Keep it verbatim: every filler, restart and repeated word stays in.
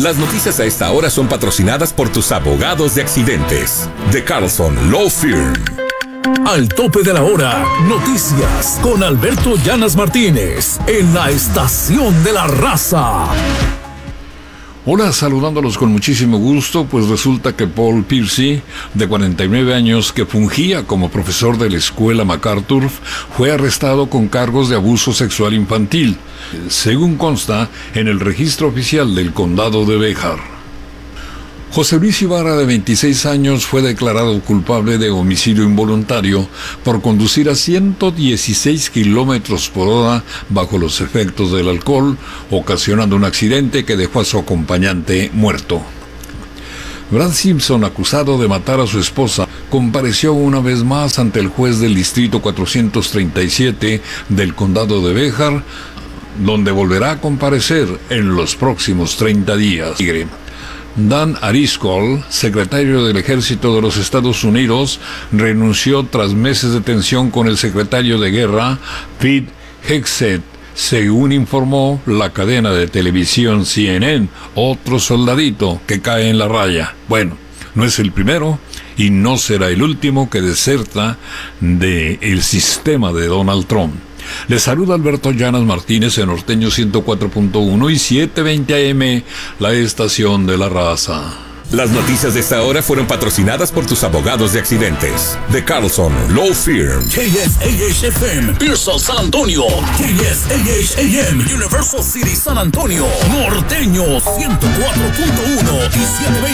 Las noticias a esta hora son patrocinadas por tus abogados de accidentes. The Carlson Law Firm. Al tope de la hora, noticias con Alberto Llanas Martínez en la Estación de la Raza. Hola, saludándolos con muchísimo gusto, pues resulta que Paul Piercy, de cuarenta y nueve años, que fungía como profesor de la escuela MacArthur, fue arrestado con cargos de abuso sexual infantil, según consta en el registro oficial del condado de Béjar. José Luis Ibarra, de veintiséis años, fue declarado culpable de homicidio involuntario por conducir a ciento dieciséis kilómetros por hora bajo los efectos del alcohol, ocasionando un accidente que dejó a su acompañante muerto. Brad Simpson, acusado de matar a su esposa, compareció una vez más ante el juez del distrito cuatrocientos treinta y siete del condado de Béjar, donde volverá a comparecer en los próximos treinta días. Dan Ariscoll, secretario del Ejército de los Estados Unidos, renunció tras meses de tensión con el secretario de Guerra, Pete Hegseth, según informó la cadena de televisión C N N. Otro soldadito que cae en la raya. Bueno, no es el primero y no será el último que deserta del sistema de Donald Trump. Les saluda Alberto Llanas Martínez en Norteño ciento cuatro punto uno y setecientos veinte A M, la Estación de la Raza. Las noticias de esta hora fueron patrocinadas por tus abogados de accidentes. The Carlson Law Firm. K S A H F M, Pearsall, San Antonio. K S A H A M, Universal City, San Antonio. Norteño ciento cuatro punto uno y setecientos veinte.